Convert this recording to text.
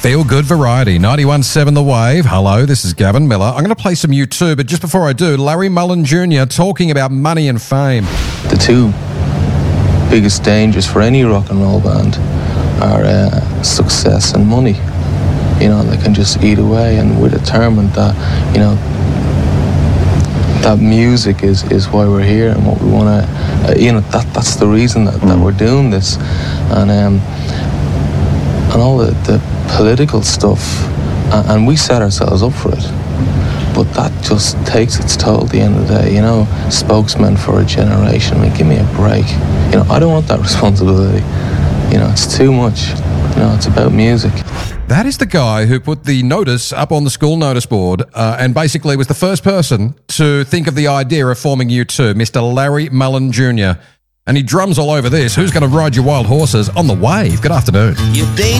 Feel good variety, 91.7 The Wave. Hello, this is Gavin Miller. I'm going to play some U2, but just before I do, Larry Mullen Jr. talking about money and fame. The two biggest dangers for any rock and roll band are success and money. You know, they can just eat away, and we're determined that, you know, that music is why we're here and what we want to, you know, that's the reason that we're doing this. And all the political stuff, and we set ourselves up for it, but that just takes its toll at the end of the day. You know, spokesman for a generation, I mean, give me a break. You know, I don't want that responsibility. You know, it's too much. You know, it's about music. That is the guy who put the notice up on the school notice board and basically was the first person to think of the idea of forming U2, Mr. Larry Mullen Jr. And he drums all over this. Who's going to ride your wild horses on The Wave? Good afternoon.